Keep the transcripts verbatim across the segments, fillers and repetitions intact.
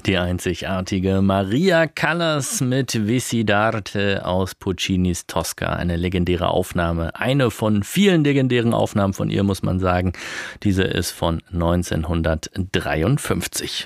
Die einzigartige Maria Callas mit Visidarte aus Puccinis Tosca. Eine legendäre Aufnahme. Eine von vielen legendären Aufnahmen von ihr, muss man sagen. Diese ist von neunzehnhundertdreiundfünfzig.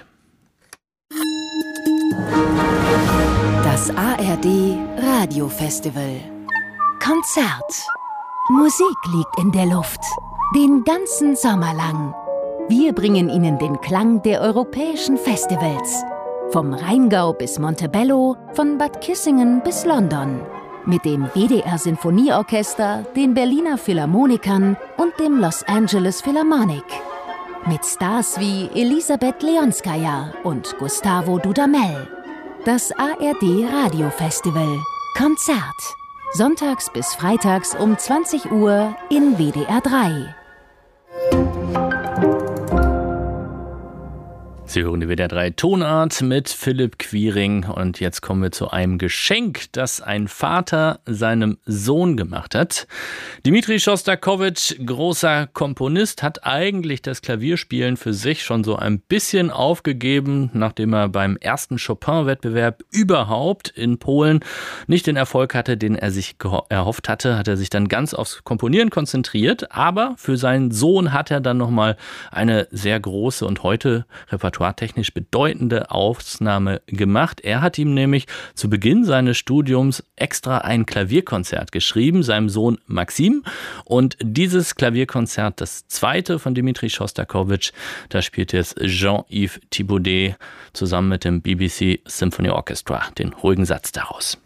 Das A R D Radiofestival. Konzert. Musik liegt in der Luft. Den ganzen Sommer lang. Wir bringen Ihnen den Klang der europäischen Festivals. Vom Rheingau bis Montebello, von Bad Kissingen bis London. Mit dem W D R Sinfonieorchester, den Berliner Philharmonikern und dem Los Angeles Philharmonic. Mit Stars wie Elisabeth Leonskaya und Gustavo Dudamel. Das A R D Radiofestival. Konzert. Sonntags bis freitags um zwanzig Uhr in W D R drei. Sie hören die W D R drei Tonart mit Philipp Quiring und jetzt kommen wir zu einem Geschenk, das ein Vater seinem Sohn gemacht hat. Dmitri Schostakowitsch, großer Komponist, hat eigentlich das Klavierspielen für sich schon so ein bisschen aufgegeben, nachdem er beim ersten Chopin-Wettbewerb überhaupt in Polen nicht den Erfolg hatte, den er sich erhofft hatte, hat er sich dann ganz aufs Komponieren konzentriert, aber für seinen Sohn hat er dann nochmal eine sehr große und heute repertoire technisch bedeutende Aufnahme gemacht. Er hat ihm nämlich zu Beginn seines Studiums extra ein Klavierkonzert geschrieben, seinem Sohn Maxim. Und dieses Klavierkonzert, das zweite von Dmitri Schostakowitsch, da spielt jetzt Jean-Yves Thibaudet zusammen mit dem B B C Symphony Orchestra den ruhigen Satz daraus.